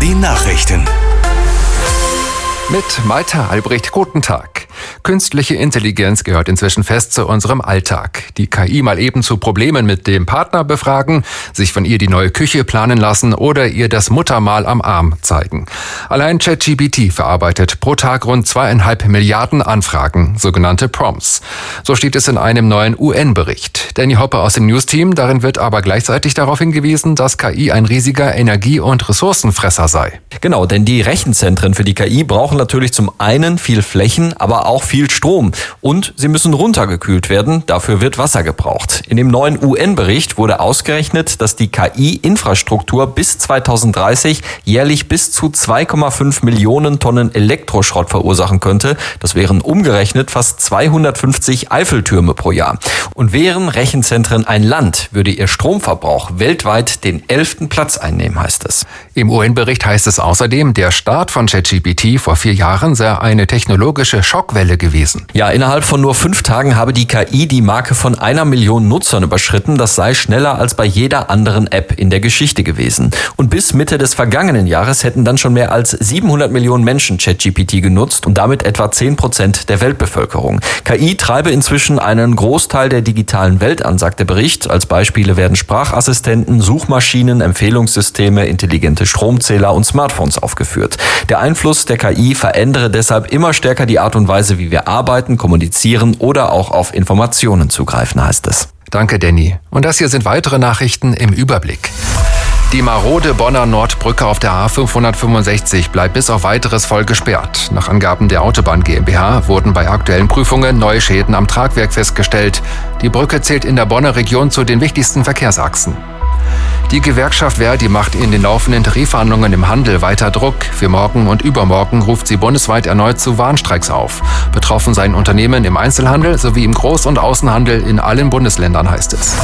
ARD Nachrichten. Mit Malte Albrecht, guten Tag. Künstliche Intelligenz gehört inzwischen fest zu unserem Alltag. Die KI mal eben zu Problemen mit dem Partner befragen, sich von ihr die neue Küche planen lassen oder ihr das Muttermal am Arm zeigen. Allein ChatGPT verarbeitet pro Tag rund 2,5 Milliarden Anfragen, sogenannte Prompts. So steht es in einem neuen UN-Bericht. Danny Hoppe aus dem News-Team, darin wird aber gleichzeitig darauf hingewiesen, dass KI ein riesiger Energie- und Ressourcenfresser sei. Genau, denn die Rechenzentren für die KI brauchen natürlich zum einen viel Flächen, aber auch viel Strom. Und sie müssen runtergekühlt werden, dafür wird Wasser gebraucht. In dem neuen UN-Bericht wurde ausgerechnet, dass die KI-Infrastruktur bis 2030 jährlich bis zu 2,5 Millionen Tonnen Elektroschrott verursachen könnte. Das wären umgerechnet fast 250 Eiffeltürme pro Jahr. Und wären Rechenzentren ein Land, würde ihr Stromverbrauch weltweit den 11. Platz einnehmen, heißt es. Im UN-Bericht heißt es außerdem, der Start von ChatGPT vor 4 Jahren sei eine technologische Schockwelle gewesen. Ja, innerhalb von nur 5 Tagen habe die KI die Marke von 1 Million Nutzern überschritten. Das sei schneller als bei jeder anderen App in der Geschichte gewesen. Und bis Mitte des vergangenen Jahres hätten dann schon mehr als 700 Millionen Menschen ChatGPT genutzt und damit etwa 10% der Weltbevölkerung. KI treibe inzwischen einen Großteil der digitalen Welt an, sagt der Bericht. Als Beispiele werden Sprachassistenten, Suchmaschinen, Empfehlungssysteme, intelligente Stromzähler und Smartphones aufgeführt. Der Einfluss der KI verändere deshalb immer stärker die Art und Weise, wie wir arbeiten, kommunizieren oder auch auf Informationen zugreifen, heißt es. Danke, Danny. Und das hier sind weitere Nachrichten im Überblick. Die marode Bonner Nordbrücke auf der A565 bleibt bis auf weiteres voll gesperrt. Nach Angaben der Autobahn GmbH wurden bei aktuellen Prüfungen neue Schäden am Tragwerk festgestellt. Die Brücke zählt in der Bonner Region zu den wichtigsten Verkehrsachsen. Die Gewerkschaft Verdi macht in den laufenden Tarifverhandlungen im Handel weiter Druck. Für morgen und übermorgen ruft sie bundesweit erneut zu Warnstreiks auf. Betroffen seien Unternehmen im Einzelhandel sowie im Groß- und Außenhandel in allen Bundesländern, heißt es.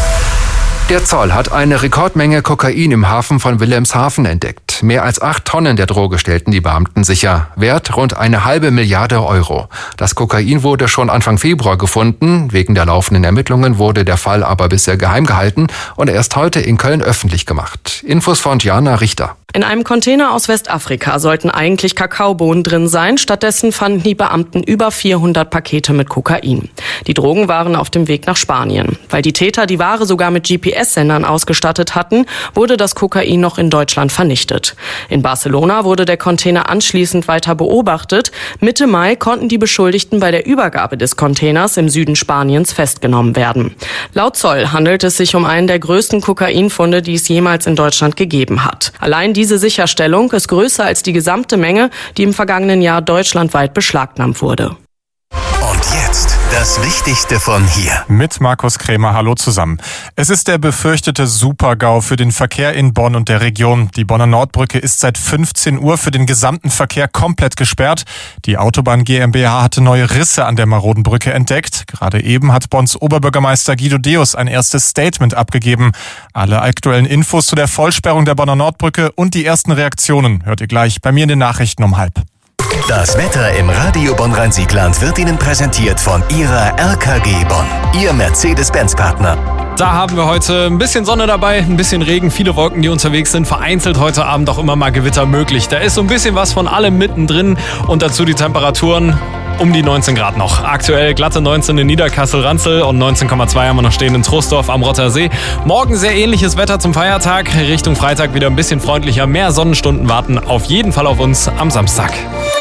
Der Zoll hat eine Rekordmenge Kokain im Hafen von Wilhelmshaven entdeckt. Mehr als 8 Tonnen der Droge stellten die Beamten sicher. Wert rund 1,5 Milliarde Euro. Das Kokain wurde schon Anfang Februar gefunden. Wegen der laufenden Ermittlungen wurde der Fall aber bisher geheim gehalten und erst heute in Köln öffentlich gemacht. Infos von Jana Richter. In einem Container aus Westafrika sollten eigentlich Kakaobohnen drin sein. Stattdessen fanden die Beamten über 400 Pakete mit Kokain. Die Drogen waren auf dem Weg nach Spanien. Weil die Täter die Ware sogar mit GPS-Sendern ausgestattet hatten, wurde das Kokain noch in Deutschland vernichtet. In Barcelona wurde der Container anschließend weiter beobachtet. Mitte Mai konnten die Beschuldigten bei der Übergabe des Containers im Süden Spaniens festgenommen werden. Laut Zoll handelt es sich um einen der größten Kokainfunde, die es jemals in Deutschland gegeben hat. Allein diese Sicherstellung ist größer als die gesamte Menge, die im vergangenen Jahr deutschlandweit beschlagnahmt wurde. Und jetzt das Wichtigste von hier. Mit Markus Krämer, hallo zusammen. Es ist der befürchtete Super-GAU für den Verkehr in Bonn und der Region. Die Bonner Nordbrücke ist seit 15 Uhr für den gesamten Verkehr komplett gesperrt. Die Autobahn GmbH hatte neue Risse an der maroden Brücke entdeckt. Gerade eben hat Bonns Oberbürgermeister Guido Deus ein erstes Statement abgegeben. Alle aktuellen Infos zu der Vollsperrung der Bonner Nordbrücke und die ersten Reaktionen hört ihr gleich bei mir in den Nachrichten um 12:30. Das Wetter im Radio Bonn-Rhein-Siegland wird Ihnen präsentiert von Ihrer RKG Bonn, Ihr Mercedes-Benz-Partner. Da haben wir heute ein bisschen Sonne dabei, ein bisschen Regen, viele Wolken, die unterwegs sind. Vereinzelt heute Abend auch immer mal Gewitter möglich. Da ist so ein bisschen was von allem mittendrin und dazu die Temperaturen um die 19 Grad noch. Aktuell glatte 19 in Niederkassel-Ranzel und 19,2 haben wir noch stehen in Troisdorf am Rottersee. Morgen sehr ähnliches Wetter zum Feiertag. Richtung Freitag wieder ein bisschen freundlicher. Mehr Sonnenstunden warten auf jeden Fall auf uns am Samstag.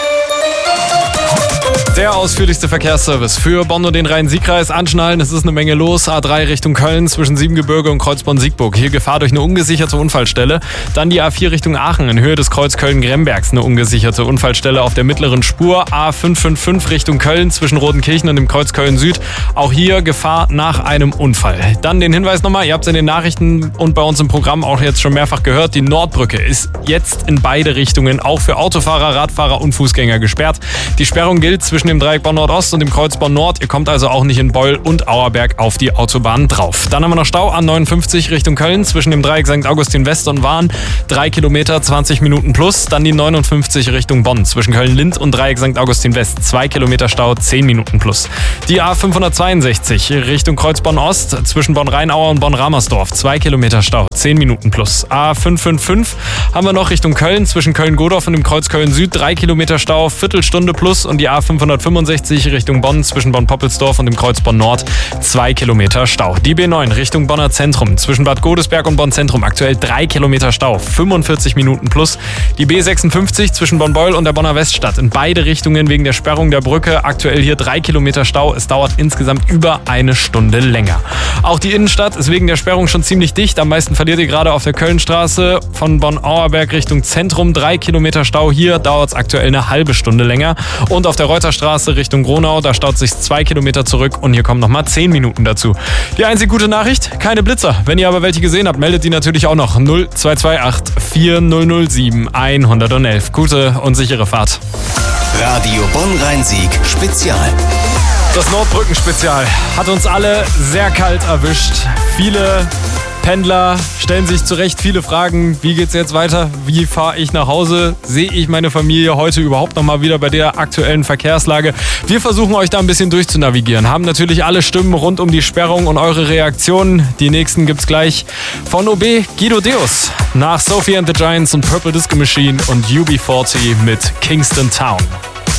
Der ausführlichste Verkehrsservice für Bonn und den Rhein-Sieg-Kreis. Anschnallen, es ist eine Menge los. A3 Richtung Köln zwischen Siebengebirge und Kreuzborn-Siegburg. Hier Gefahr durch eine ungesicherte Unfallstelle. Dann die A4 Richtung Aachen in Höhe des Kreuz Köln-Grembergs. Eine ungesicherte Unfallstelle auf der mittleren Spur. A555 Richtung Köln zwischen Rodenkirchen und dem Kreuz Köln-Süd. Auch hier Gefahr nach einem Unfall. Dann den Hinweis nochmal, ihr habt es in den Nachrichten und bei uns im Programm auch jetzt schon mehrfach gehört. Die Nordbrücke ist jetzt in beide Richtungen auch für Autofahrer, Radfahrer und Fußgänger gesperrt. Die Sperrung gilt zwischen zwischen dem Dreieck Bonn Nordost und dem Kreuz Bonn Nord. Ihr kommt also auch nicht in Beul und Auerberg auf die Autobahn drauf. Dann haben wir noch Stau A59 Richtung Köln zwischen dem Dreieck St. Augustin West und Wahn. 3 Kilometer, 20 Minuten plus. Dann die 59 Richtung Bonn zwischen Köln-Lind und Dreieck St. Augustin West. 2 Kilometer Stau, 10 Minuten plus. Die A562 Richtung Kreuz Bonn Ost zwischen Bonn-Rheinauer und Bonn-Ramersdorf. 2 Kilometer Stau, 10 Minuten plus. A555 haben wir noch Richtung Köln zwischen Köln-Godorf und dem Kreuz Köln-Süd. 3 Kilometer Stau, Viertelstunde plus. Und die A565 Richtung Bonn zwischen Bonn-Poppelsdorf und dem Kreuz Bonn Nord. 2 Kilometer Stau. Die B9 Richtung Bonner Zentrum zwischen Bad Godesberg und Bonn Zentrum. Aktuell 3 Kilometer Stau, 45 Minuten plus. Die B56 zwischen Bonn-Beul und der Bonner Weststadt. In beide Richtungen wegen der Sperrung der Brücke. Aktuell hier 3 Kilometer Stau. Es dauert insgesamt über eine Stunde länger. Auch die Innenstadt ist wegen der Sperrung schon ziemlich dicht. Am meisten verliert ihr gerade auf der Kölnstraße von Bonn-Auerberg Richtung Zentrum. 3 Kilometer Stau. Hier dauert es aktuell eine halbe Stunde länger. Und auf der Reuterstraße Richtung Gronau, da staut sich 2 Kilometer zurück und hier kommen nochmal 10 Minuten dazu. Die einzige gute Nachricht, keine Blitzer. Wenn ihr aber welche gesehen habt, meldet die natürlich auch noch. 0228 4007 111. Gute und sichere Fahrt. Radio Bonn-Rhein-Sieg Spezial. Das Nordbrücken-Spezial hat uns alle sehr kalt erwischt. Viele Pendler stellen sich zurecht viele Fragen. Wie geht's jetzt weiter? Wie fahre ich nach Hause? Sehe ich meine Familie heute überhaupt noch mal wieder bei der aktuellen Verkehrslage? Wir versuchen euch da ein bisschen durchzunavigieren. Haben natürlich alle Stimmen rund um die Sperrung und eure Reaktionen. Die nächsten gibt's gleich von OB Guido Deus nach Sophie and the Giants und Purple Disco Machine und UB40 mit Kingston Town.